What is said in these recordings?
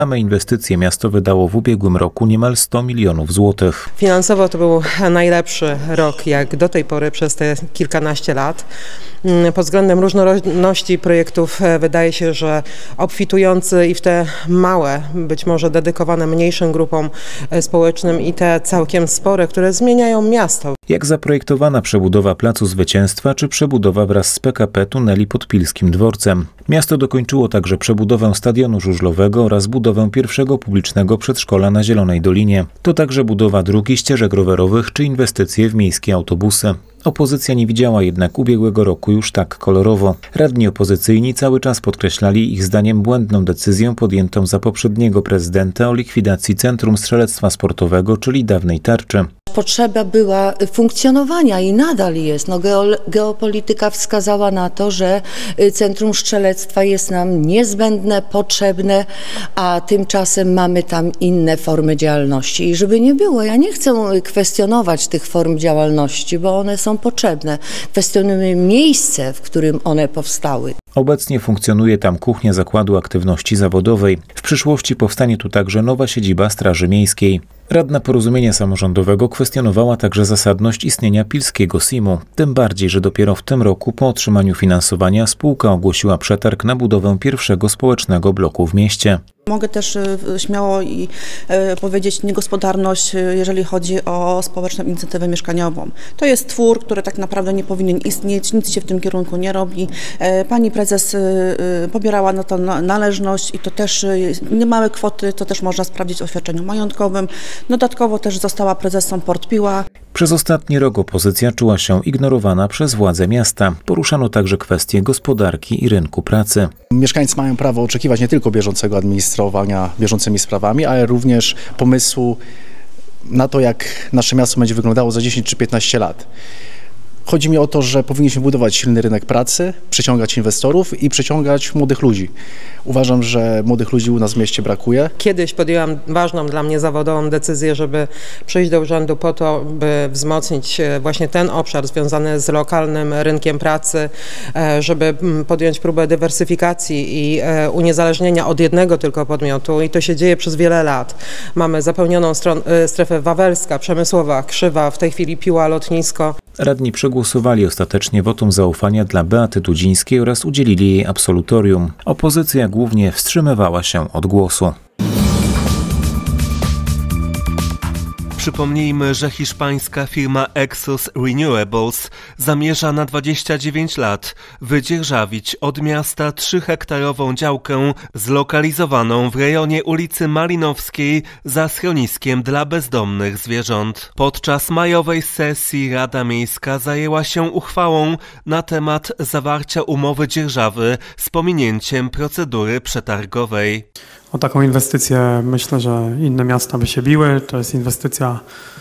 Same inwestycje miasto wydało w ubiegłym roku niemal 100 milionów złotych. Finansowo to był najlepszy rok jak do tej pory przez te kilkanaście lat. Pod względem różnorodności projektów wydaje się, że obfitujący i w te małe, być może dedykowane mniejszym grupom społecznym i te całkiem spore, które zmieniają miasto. Jak zaprojektowana przebudowa Placu Zwycięstwa czy przebudowa wraz z PKP tuneli pod Pilskim Dworcem. Miasto dokończyło także przebudowę stadionu żużlowego oraz budowę pierwszego publicznego przedszkola na Zielonej Dolinie. To także budowa dróg i ścieżek rowerowych czy inwestycje w miejskie autobusy. Opozycja nie widziała jednak ubiegłego roku już tak kolorowo. Radni opozycyjni cały czas podkreślali ich zdaniem błędną decyzję podjętą za poprzedniego prezydenta o likwidacji Centrum Strzelectwa Sportowego, czyli dawnej Tarczy. Potrzeba była funkcjonowania i nadal jest. Geopolityka wskazała na to, że Centrum Strzelectwa jest nam niezbędne, potrzebne, a tymczasem mamy tam inne formy działalności. I żeby nie było, ja nie chcę kwestionować tych form działalności, bo one są potrzebne. Kwestionujemy miejsce, w którym one powstały. Obecnie funkcjonuje tam kuchnia Zakładu Aktywności Zawodowej. W przyszłości powstanie tu także nowa siedziba Straży Miejskiej. Radna Porozumienia Samorządowego kwestionowała także zasadność istnienia pilskiego SIM-u. Tym bardziej, że dopiero w tym roku po otrzymaniu finansowania spółka ogłosiła przetarg na budowę pierwszego społecznego bloku w mieście. Mogę też śmiało powiedzieć niegospodarność, jeżeli chodzi o społeczną inicjatywę mieszkaniową. To jest twór, który tak naprawdę nie powinien istnieć, nic się w tym kierunku nie robi. Pani prezes pobierała na to należność i to też niemałe kwoty, to też można sprawdzić w oświadczeniu majątkowym. Dodatkowo też została prezesą Port Piła. Przez ostatni rok opozycja czuła się ignorowana przez władze miasta. Poruszano także kwestie gospodarki i rynku pracy. Mieszkańcy mają prawo oczekiwać nie tylko bieżącego administrowania bieżącymi sprawami, ale również pomysłu na to, jak nasze miasto będzie wyglądało za 10 czy 15 lat. Chodzi mi o to, że powinniśmy budować silny rynek pracy, przyciągać inwestorów i przyciągać młodych ludzi. Uważam, że młodych ludzi u nas w mieście brakuje. Kiedyś podjęłam ważną dla mnie zawodową decyzję, żeby przyjść do urzędu po to, by wzmocnić właśnie ten obszar związany z lokalnym rynkiem pracy, żeby podjąć próbę dywersyfikacji i uniezależnienia od jednego tylko podmiotu i to się dzieje przez wiele lat. Mamy zapełnioną strefę Wawelska, Przemysłowa, Krzywa, w tej chwili Piła, lotnisko. Radni przegłosowali ostatecznie wotum zaufania dla Beaty Dudzińskiej oraz udzielili jej absolutorium. Opozycja głównie wstrzymywała się od głosu. Przypomnijmy, że hiszpańska firma Exos Renewables zamierza na 29 lat wydzierżawić od miasta 3-hektarową działkę zlokalizowaną w rejonie ulicy Malinowskiej za schroniskiem dla bezdomnych zwierząt. Podczas majowej sesji Rada Miejska zajęła się uchwałą na temat zawarcia umowy dzierżawy z pominięciem procedury przetargowej. O taką inwestycję myślę, że inne miasta by się biły. To jest inwestycja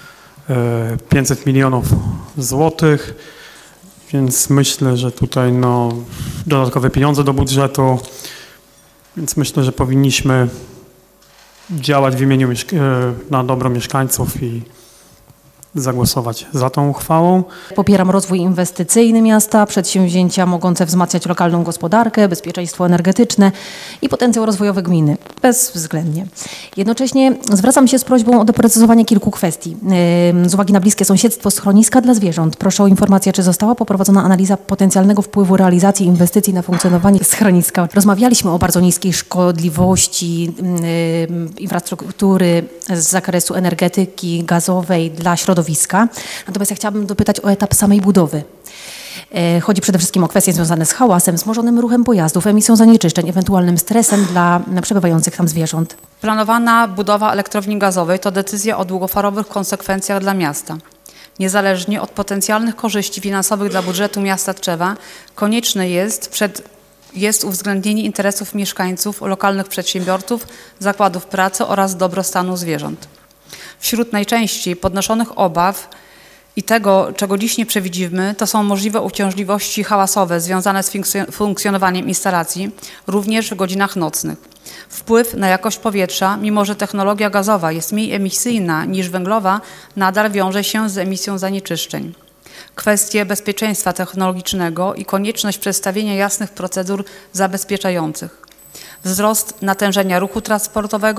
500 milionów złotych, więc myślę, że tutaj dodatkowe pieniądze do budżetu, więc myślę, że powinniśmy działać w imieniu na dobro mieszkańców i zagłosować za tą uchwałą. Popieram rozwój inwestycyjny miasta, przedsięwzięcia mogące wzmacniać lokalną gospodarkę, bezpieczeństwo energetyczne i potencjał rozwojowy gminy. Bezwzględnie. Jednocześnie zwracam się z prośbą o doprecyzowanie kilku kwestii. Z uwagi na bliskie sąsiedztwo schroniska dla zwierząt, proszę o informację, czy została poprowadzona analiza potencjalnego wpływu realizacji inwestycji na funkcjonowanie schroniska. Rozmawialiśmy o bardzo niskiej szkodliwości infrastruktury z zakresu energetyki gazowej dla środowiska. Natomiast ja chciałabym dopytać o etap samej budowy. Chodzi przede wszystkim o kwestie związane z hałasem, wzmożonym ruchem pojazdów, emisją zanieczyszczeń, ewentualnym stresem dla przebywających tam zwierząt. Planowana budowa elektrowni gazowej to decyzja o długofalowych konsekwencjach dla miasta. Niezależnie od potencjalnych korzyści finansowych dla budżetu miasta Tczewa, konieczne jest uwzględnienie interesów mieszkańców, lokalnych przedsiębiorców, zakładów pracy oraz dobrostanu zwierząt. Wśród najczęściej podnoszonych obaw i tego, czego dziś nie przewidzimy, to są możliwe uciążliwości hałasowe związane z funkcjonowaniem instalacji, również w godzinach nocnych. Wpływ na jakość powietrza, mimo że technologia gazowa jest mniej emisyjna niż węglowa, nadal wiąże się z emisją zanieczyszczeń. Kwestie bezpieczeństwa technologicznego i konieczność przedstawienia jasnych procedur zabezpieczających. Wzrost natężenia ruchu transportowego